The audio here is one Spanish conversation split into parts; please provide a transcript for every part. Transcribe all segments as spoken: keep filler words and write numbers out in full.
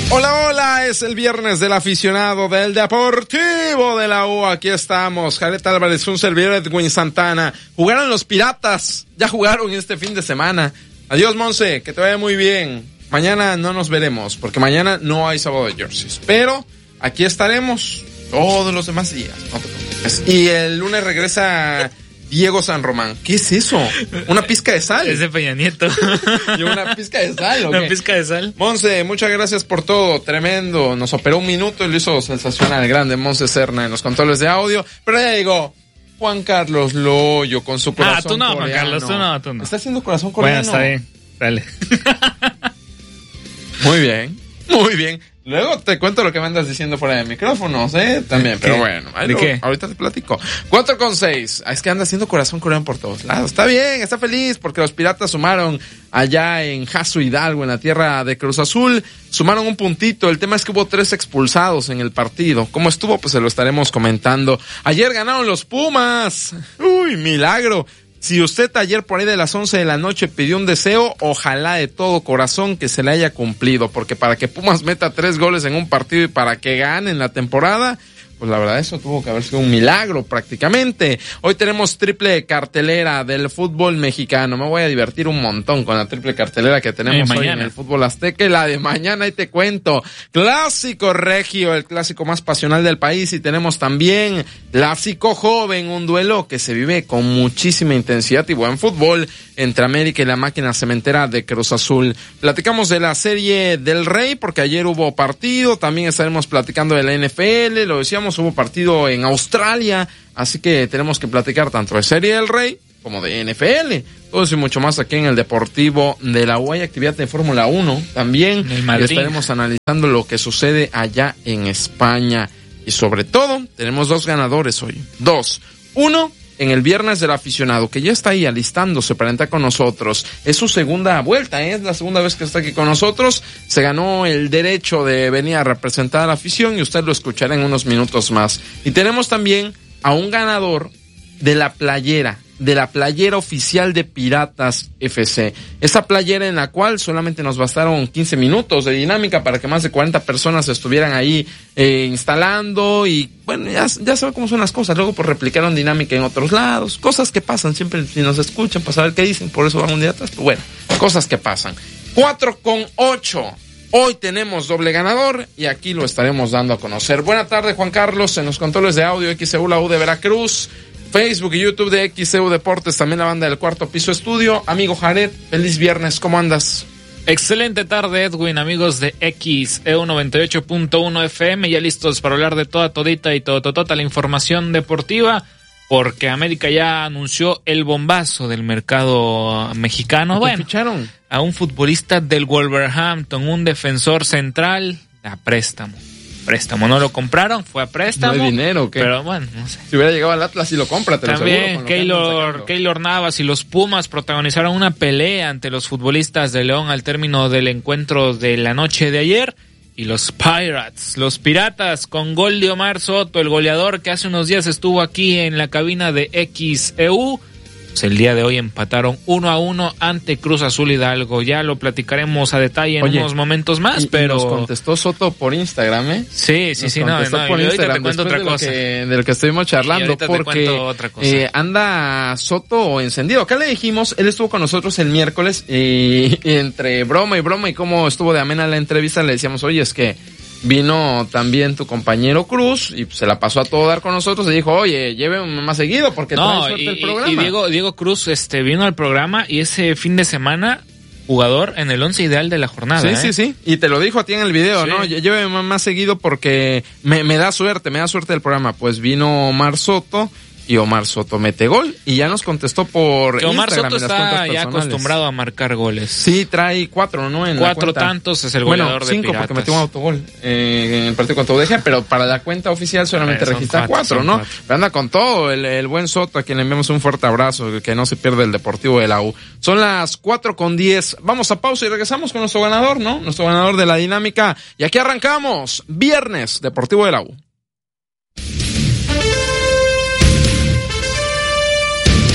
Hola, hola, es el viernes del aficionado del Deportivo de la U. Aquí estamos, Jared Álvarez, un servidor, Edwin Santana. Jugaron los Piratas, ya jugaron este fin de semana. Adiós, Monse, que te vaya muy bien. Mañana no nos veremos, porque mañana no hay sábado de jerseys. Pero aquí estaremos todos los demás días, no te preocupes. Y el lunes regresa Diego San Román. ¿Qué es eso? ¿Una pizca de sal? Es de Peña Nieto. ¿Y una pizca de sal o qué? Una pizca de sal. Monse, muchas gracias por todo. Tremendo. Nos operó un minuto y lo hizo sensacional. Grande Monse Serna en los controles de audio. Pero ya llegó Juan Carlos Loyo con su corazón Ah, tú no, coreano. Juan Carlos, tú no, tú no. Está haciendo corazón coreano. Bueno, está bien. Dale. Muy bien, muy bien. Luego te cuento lo que me andas diciendo fuera de micrófonos, ¿eh? También, pero bueno. ¿De qué? Ahorita te platico. cuatro con seis. Es que anda haciendo corazón coreano por todos lados. Está bien, está feliz porque los Piratas sumaron allá en Jaso Hidalgo, en la tierra de Cruz Azul. Sumaron un puntito. El tema es que hubo tres expulsados en el partido. ¿Cómo estuvo? Pues se lo estaremos comentando. Ayer ganaron los Pumas. Uy, milagro. Si usted ayer por ahí de las once de la noche pidió un deseo, ojalá de todo corazón que se le haya cumplido, porque para que Pumas meta tres goles en un partido y para que gane en la temporada, pues la verdad eso tuvo que haber sido un milagro prácticamente. Hoy tenemos triple cartelera del fútbol mexicano. Me voy a divertir un montón con la triple cartelera que tenemos eh, hoy en el fútbol azteca. Y la de mañana, ahí te cuento. Clásico regio, el clásico más pasional del país. Y tenemos también clásico joven, un duelo que se vive con muchísima intensidad y buen fútbol entre América y la máquina cementera de Cruz Azul. Platicamos de la Serie del Rey porque ayer hubo partido. También estaremos platicando de la N F L. Lo decíamos, hubo partido en Australia, así que tenemos que platicar tanto de Serie del Rey como de N F L. Todo eso y mucho más aquí en el Deportivo de la U. Hay actividad de Fórmula uno también. Estaremos analizando lo que sucede allá en España. Y sobre todo, tenemos dos ganadores hoy. Dos. Uno, en el viernes del aficionado, que ya está ahí alistándose para entrar con nosotros. Es su segunda vuelta, ¿eh? Es la segunda vez que está aquí con nosotros. Se ganó el derecho de venir a representar a la afición y usted lo escuchará en unos minutos más. Y tenemos también a un ganador de la playera, de la playera oficial de Piratas F C. Esa playera en la cual solamente nos bastaron quince minutos de dinámica para que más de cuarenta personas estuvieran ahí eh, instalando y bueno, ya, ya sabe cómo son las cosas. Luego pues replicaron dinámica en otros lados, cosas que pasan siempre si nos escuchan para saber qué dicen, por eso van un día atrás, pues bueno, cosas que pasan. cuatro con ocho. Hoy tenemos doble ganador y aquí lo estaremos dando a conocer. Buena tarde, Juan Carlos, en los controles de audio X C U, la U de Veracruz, Facebook y YouTube de X C U Deportes, también la banda del Cuarto Piso Estudio. Amigo Jared, feliz viernes, ¿cómo andas? Excelente tarde, Edwin, amigos de X C U noventa y ocho punto uno F M, ya listos para hablar de toda todita y todo totota la información deportiva, porque América ya anunció el bombazo del mercado mexicano. Bueno, ficharon a un futbolista del Wolverhampton, un defensor central a préstamo. Préstamo, no lo compraron, fue a préstamo. No hay dinero, ¿qué? Pero bueno, no sé. Si hubiera llegado al Atlas y lo compra, te lo También aseguro. Keylor, Keylor Navas y los Pumas protagonizaron una pelea ante los futbolistas de León al término del encuentro de la noche de ayer. Y los Pirates, los Piratas, con gol de Omar Soto, el goleador que hace unos días estuvo aquí en la cabina de X E U. Pues el día de hoy empataron uno a uno ante Cruz Azul Hidalgo. Ya lo platicaremos a detalle en Oye, unos momentos más, y, pero... Y nos contestó Soto por Instagram, ¿eh? Sí, sí, nos sí, no, no, por y ahorita Instagram, te cuento otra de cosa. Lo que, de lo que estuvimos charlando, porque otra cosa. Eh, anda Soto encendido. Acá le dijimos, él estuvo con nosotros el miércoles y, y entre broma y broma y cómo estuvo de amena la entrevista, le decíamos, oye, es que vino también tu compañero Cruz y se la pasó a todo dar con nosotros y dijo, oye, llévenme más seguido porque no, trae suerte y, el programa. Y Diego, Diego Cruz este vino al programa y ese fin de semana jugador en el once ideal de la jornada. Sí, ¿eh? sí, sí. Y te lo dijo a ti en el video, sí. ¿no? Lléveme más seguido porque me, me da suerte, me da suerte el programa. Pues vino Omar Soto y Omar Soto mete gol y ya nos contestó por que Omar Instagram. Soto está ya acostumbrado a marcar goles. Sí, trae cuatro, ¿no? En cuatro la cuenta. tantos es el goleador bueno, de cinco Piratas. Porque metió un autogol eh, en el partido contra U D G, pero para la cuenta oficial solamente ver, registra cuatro, cuatro, ¿no? cuatro. Pero anda con todo el, el buen Soto, a quien le enviamos un fuerte abrazo, que no se pierde el Deportivo de la U. Son las cuatro con diez. Vamos a pausa y regresamos con nuestro ganador, ¿no? Nuestro ganador de la dinámica. Y aquí arrancamos. Viernes, Deportivo de la U.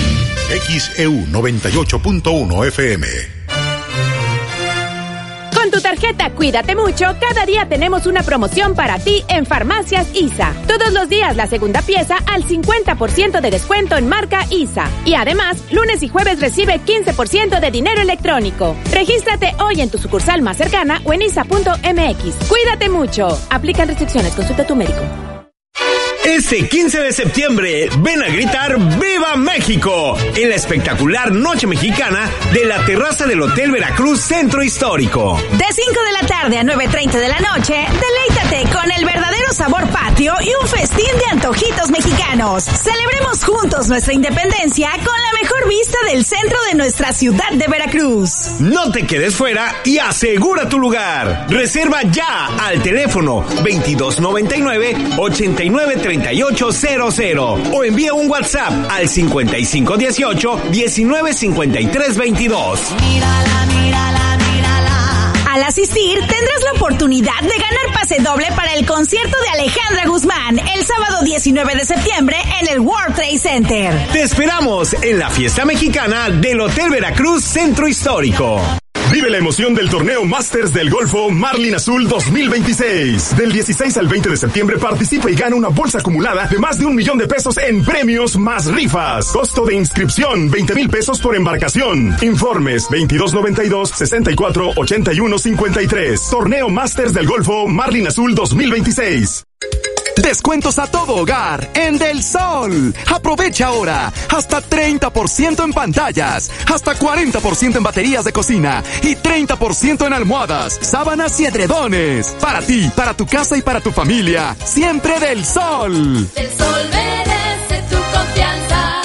X E U noventa y ocho punto uno F M. tu tarjeta Cuídate Mucho, cada día tenemos una promoción para ti en Farmacias I S A. Todos los días la segunda pieza al cincuenta por ciento de descuento en marca I S A. Y además, lunes y jueves recibe quince por ciento de dinero electrónico. Regístrate hoy en tu sucursal más cercana o en isa punto m x. Cuídate mucho. Aplican restricciones. Consulta a tu médico. Este quince de septiembre, ven a gritar ¡Viva México! En la espectacular Noche Mexicana de la terraza del Hotel Veracruz Centro Histórico. De cinco de la tarde a nueve treinta de la noche, deleítate con el verdadero sabor patrio y un festín de antojitos mexicanos. Celebremos juntos nuestra independencia con la mejor vista del centro de nuestra ciudad de Veracruz. No te quedes fuera y asegura tu lugar. Reserva ya al teléfono veintidós noventa y nueve, ochenta y nueve treinta y ocho cero cero o envía un WhatsApp al cincuenta y cinco dieciocho, diecinueve cincuenta y tres veintidós. Mírala, mírala, mírala. Al asistir, tendrás la oportunidad de ganar pase doble para el concierto de Alejandra Guzmán el sábado diecinueve de septiembre en el World Trade Center. Te esperamos en la fiesta mexicana del Hotel Veracruz Centro Histórico. Vive la emoción del torneo Masters del Golfo Marlin Azul dos mil veintiséis. Del dieciséis al veinte de septiembre participa y gana una bolsa acumulada de más de un millón de pesos en premios más rifas. Costo de inscripción veinte mil pesos por embarcación. Informes veintidós noventa y dos, sesenta y cuatro, ochenta y uno cincuenta y tres. Torneo Masters del Golfo Marlin Azul dos mil veintiséis. Descuentos a todo hogar en Del Sol. Aprovecha ahora hasta treinta por ciento en pantallas, hasta cuarenta por ciento en baterías de cocina y treinta por ciento en almohadas, sábanas y edredones. Para ti, para tu casa y para tu familia, siempre Del Sol. Del Sol merece tu confianza.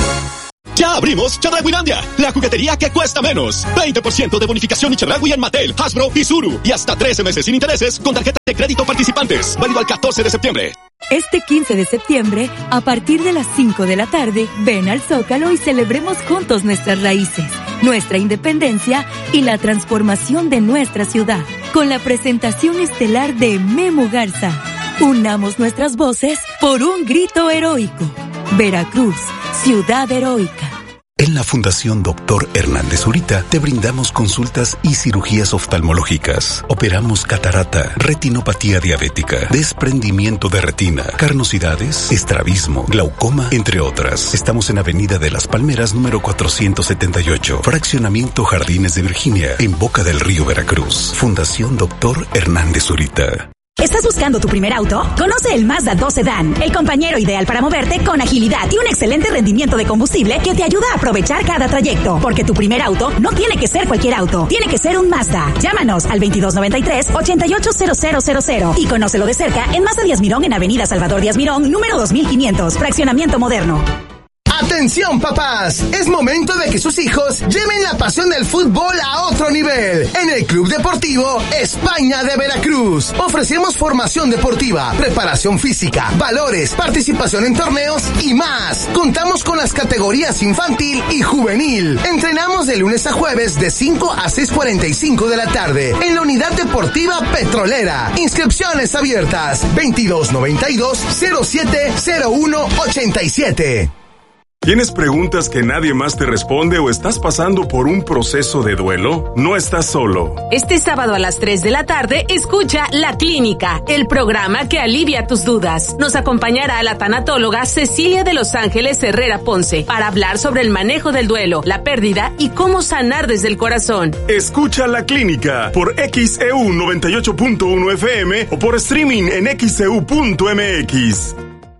Ya abrimos Chedrauilandia, la juguetería que cuesta menos. veinte por ciento de bonificación y Chedraui en Mattel, Hasbro y Zuru. Y hasta trece meses sin intereses con tarjeta de crédito participantes. Válido al catorce de septiembre. Este quince de septiembre, a partir de las cinco de la tarde, ven al Zócalo y celebremos juntos nuestras raíces, nuestra independencia y la transformación de nuestra ciudad. Con la presentación estelar de Memo Garza. Unamos nuestras voces por un grito heroico. Veracruz, ciudad heroica. En la Fundación Doctor Hernández Zurita te brindamos consultas y cirugías oftalmológicas. Operamos catarata, retinopatía diabética, desprendimiento de retina, carnosidades, estrabismo, glaucoma, entre otras. Estamos en Avenida de las Palmeras número cuatrocientos setenta y ocho, Fraccionamiento Jardines de Virginia, en Boca del Río, Veracruz. Fundación Doctor Hernández Zurita. ¿Estás buscando tu primer auto? Conoce el Mazda dos Sedán, el compañero ideal para moverte con agilidad y un excelente rendimiento de combustible que te ayuda a aprovechar cada trayecto. Porque tu primer auto no tiene que ser cualquier auto, tiene que ser un Mazda. Llámanos al veintidós noventa y tres, ochenta y ocho cero cero cero cero y conócelo de cerca en Mazda Díaz Mirón en Avenida Salvador Díaz Mirón, número dos mil quinientos, Fraccionamiento Moderno. ¡Atención, papás! Es momento de que sus hijos lleven la pasión del fútbol a otro nivel. En el Club Deportivo España de Veracruz ofrecemos formación deportiva, preparación física, valores, participación en torneos y más. Contamos con las categorías infantil y juvenil. Entrenamos de lunes a jueves de cinco a seis cuarenta y cinco de la tarde en la Unidad Deportiva Petrolera. Inscripciones abiertas veintidós noventa y dos, cero siete cero uno ochenta y siete. ¿Tienes preguntas que nadie más te responde o estás pasando por un proceso de duelo? No estás solo. Este sábado a las tres de la tarde, escucha La Clínica, el programa que alivia tus dudas. Nos acompañará la tanatóloga Cecilia de Los Ángeles Herrera Ponce para hablar sobre el manejo del duelo, la pérdida y cómo sanar desde el corazón. Escucha La Clínica por X E U noventa y ocho punto uno F M o por streaming en x e u punto m x.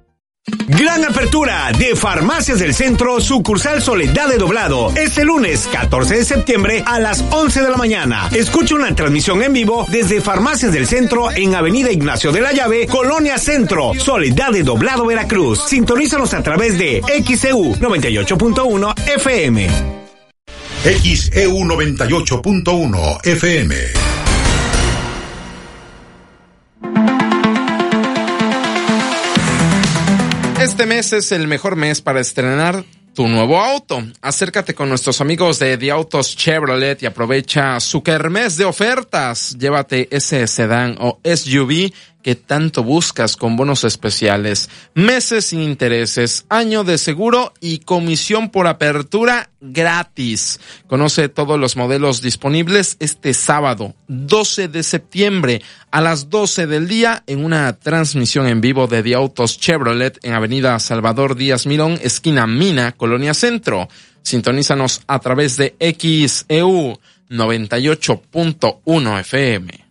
Gran apertura de Farmacias del Centro, sucursal Soledad de Doblado, este lunes catorce de septiembre a las once de la mañana. Escucha una transmisión en vivo desde Farmacias del Centro en Avenida Ignacio de la Llave, Colonia Centro, Soledad de Doblado, Veracruz. Sintonízanos a través de X E U noventa y ocho punto uno F M. X E U noventa y ocho punto uno F M. Este mes es el mejor mes para estrenar tu nuevo auto. Acércate con nuestros amigos de The Autos Chevrolet y aprovecha su kermés de ofertas. Llévate ese sedán o S U V que tanto buscas con bonos especiales, meses sin intereses, año de seguro y comisión por apertura gratis. Conoce todos los modelos disponibles este sábado, doce de septiembre, a las doce del día, en una transmisión en vivo de The Autos Chevrolet en Avenida Salvador Díaz Mirón, esquina Mina, Colonia Centro. Sintonízanos a través de X E U noventa y ocho punto uno F M.